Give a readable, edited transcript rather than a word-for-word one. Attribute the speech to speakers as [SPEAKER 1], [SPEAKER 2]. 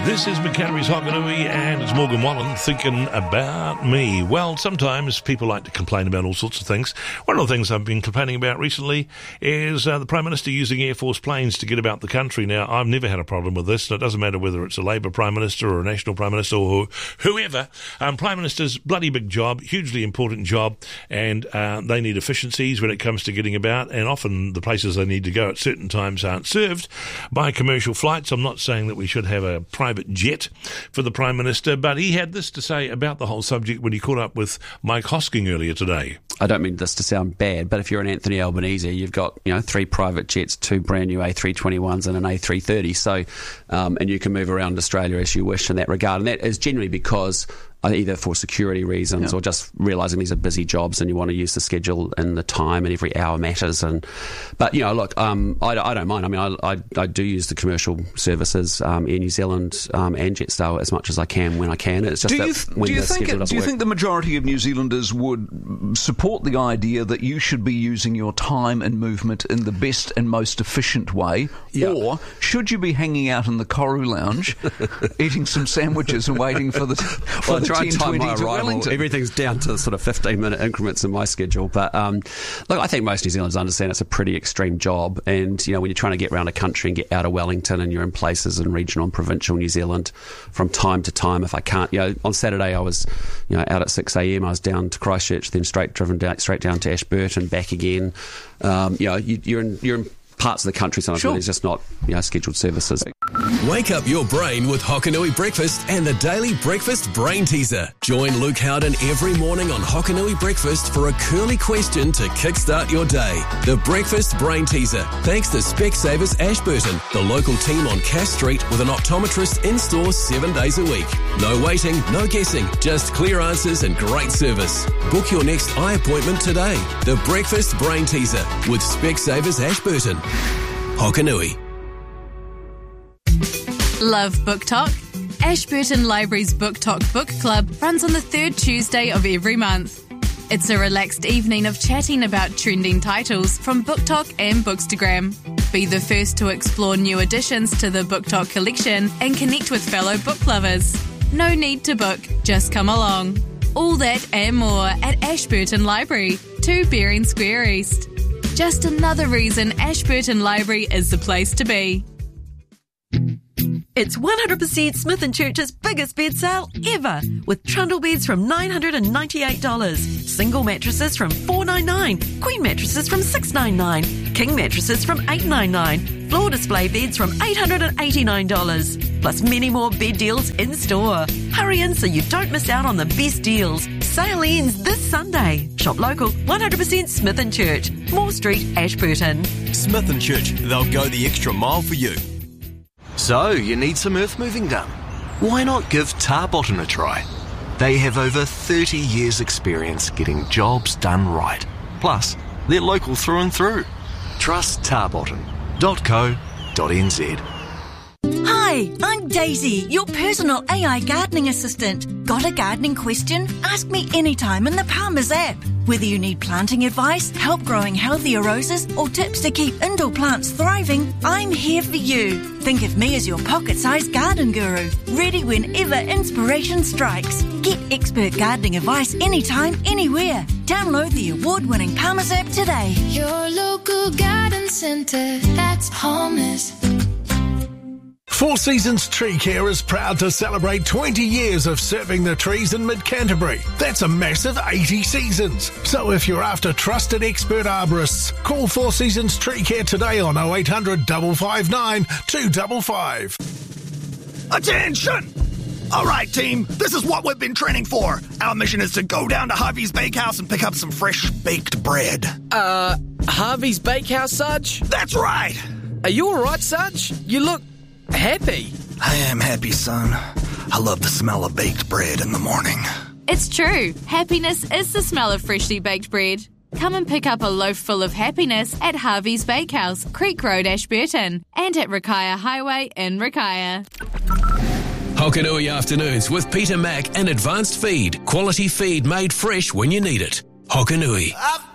[SPEAKER 1] This is McHenry's Hokanui, and it's Morgan Wallen thinking about me. Well, sometimes people like to complain about all sorts of things. One of the things I've been complaining about recently is the Prime Minister using Air Force planes to get about the country. Now, I've never had a problem with this, and it doesn't matter whether it's a Labour Prime Minister or a National Prime Minister or whoever. Prime Minister's bloody big job, hugely important job, and they need efficiencies when it comes to getting about, and often the places they need to go at certain times aren't served by commercial flights. I'm not saying that we should have a private jet for the Prime Minister, but he had this to say about the whole subject when he caught up with Mike Hosking earlier today.
[SPEAKER 2] I don't mean this to sound bad, but if you're an Anthony Albanese, you've got 3 private jets, 2 brand new A321s and an A330. So, and you can move around Australia as you wish in that regard. And that is generally because either for security reasons or just realising these are busy jobs and you want to use the schedule and the time and every hour matters. But look, I don't mind. I mean, I do use the commercial services, Air New Zealand and Jetstar as much as I can when I can. It's just do you
[SPEAKER 3] think the majority of New Zealanders would support the idea that you should be using your time and movement in the best and most efficient way, or should you be hanging out in the Koru Lounge, eating some sandwiches and waiting for the
[SPEAKER 2] time my arrival, everything's down to sort of 15-minute increments in my schedule. But look, I think most New Zealanders understand it's a pretty extreme job, and when you're trying to get around a country and get out of Wellington, and you're in places in regional and provincial New Zealand from time to time. If I can't, on Saturday I was out at 6 a.m. I was down to Christchurch, then straight down to Ashburton, back again. You're in parts of the country sometimes where there's just not scheduled services.
[SPEAKER 4] Wake up your brain with Hokanui Breakfast and the Daily Breakfast Brain Teaser. Join Luke Howden every morning on Hokanui Breakfast for a curly question to kickstart your day. The Breakfast Brain Teaser, thanks to Specsavers Ashburton, the local team on Cass Street with an optometrist in-store 7 days a week. No waiting, no guessing, just clear answers and great service. Book your next eye appointment today. The Breakfast Brain Teaser with Specsavers Ashburton. Hokanui.
[SPEAKER 5] Love Book Talk? Ashburton Library's Book Talk Book Club runs on the 3rd Tuesday of every month. It's a relaxed evening of chatting about trending titles from Book Talk and Bookstagram. Be the first to explore new additions to the Book Talk collection and connect with fellow book lovers. No need to book, just come along. All that and more at Ashburton Library, 2 Bering Square East. Just another reason Ashburton Library is the place to be.
[SPEAKER 6] It's 100% Smith & Church's biggest bed sale ever, with trundle beds from $998, single mattresses from $499, queen mattresses from $699, king mattresses from $899, floor display beds from $889, plus many more bed deals in store. Hurry in so you don't miss out on the best deals. Sale ends this Sunday. Shop local, 100% Smith & Church, Moore Street, Ashburton.
[SPEAKER 7] Smith & Church, they'll go the extra mile for you.
[SPEAKER 8] So, you need some earth moving done? Why not give Tarbotton a try? They have over 30 years' experience getting jobs done right. Plus, they're local through and through. Trust Tarbotton.co.nz.
[SPEAKER 9] Hi, I'm Daisy, your personal AI gardening assistant. Got a gardening question? Ask me anytime in the Palmer's app. Whether you need planting advice, help growing healthier roses, or tips to keep indoor plants thriving, I'm here for you. Think of me as your pocket-sized garden guru, ready whenever inspiration strikes. Get expert gardening advice anytime, anywhere. Download the award-winning Palmer's app today.
[SPEAKER 10] Your local garden centre, that's Palmer's.
[SPEAKER 11] Four Seasons Tree Care is proud to celebrate 20 years of serving the trees in Mid-Canterbury. That's a massive 80 seasons. So if you're after trusted expert arborists, call Four Seasons Tree Care today on 0800 559 255.
[SPEAKER 12] Attention! All right, team, this is what we've been training for. Our mission is to go down to Harvey's Bakehouse and pick up some fresh baked bread.
[SPEAKER 13] Harvey's Bakehouse, Sarge?
[SPEAKER 12] That's right.
[SPEAKER 13] Are you all right, Sarge? You look happy.
[SPEAKER 12] I am happy, son. I love the smell of baked bread in the morning.
[SPEAKER 5] It's true. Happiness is the smell of freshly baked bread. Come and pick up a loaf full of happiness at Harvey's Bakehouse, Creek Road, Ashburton, and at Rakaia Highway in Rakaia.
[SPEAKER 4] Hokanui Afternoons with Peter Mack and Advanced Feed. Quality feed made fresh when you need it. Hokanui.